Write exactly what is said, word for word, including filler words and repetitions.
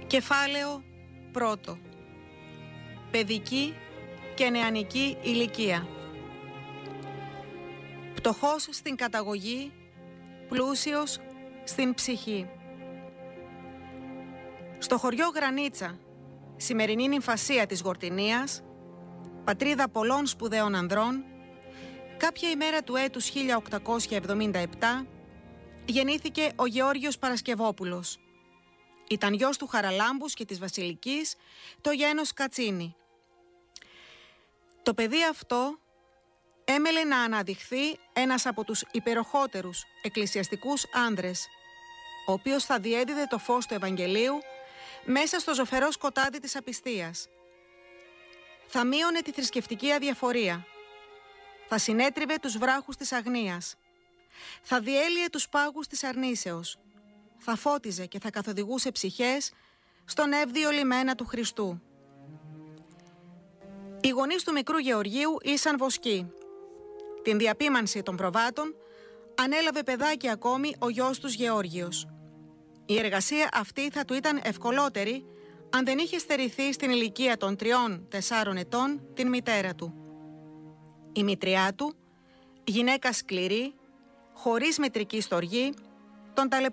Κεφάλαιο πρώτο. Παιδική και νεανική ηλικία. Πτωχός στην καταγωγή, πλούσιος στην ψυχή. Στο χωριό Γρανίτσα, σημερινή νυμφασία της Γορτινίας, πατρίδα πολλών σπουδαίων ανδρών, κάποια ημέρα του έτους χίλια οκτακόσια εβδομήντα επτά γεννήθηκε ο Γεώργιος Παρασκευόπουλος. Ήταν γιος του Χαραλάμπους και της Βασιλικής, το γένος Κατσίνη. Το παιδί αυτό έμελε να αναδειχθεί ένας από τους υπεροχότερους εκκλησιαστικούς άνδρες, ο οποίος θα διέδιδε το φως του Ευαγγελίου μέσα στο ζωφερό σκοτάδι της απιστίας. Θα μείωνε τη θρησκευτική αδιαφορία. Θα συνέτριβε τους βράχους της αγνίας. Θα διέλυε τους πάγους της αρνήσεως. Θα φώτιζε και θα καθοδηγούσε ψυχές στον εύδιο λιμένα του Χριστού. Οι γονείς του μικρού Γεωργίου ήσαν βοσκοί. Την διαπίμανση των προβάτων ανέλαβε παιδάκι ακόμη ο γιος τους Γεώργιος. Η εργασία αυτή θα του ήταν ευκολότερη αν δεν είχε στερηθεί στην ηλικία των τριών τεσσάρων ετών την μητέρα του. Η μητριά του, γυναίκα σκληρή, χωρίς μετρική στοργή, τον ταλαιπωρούσε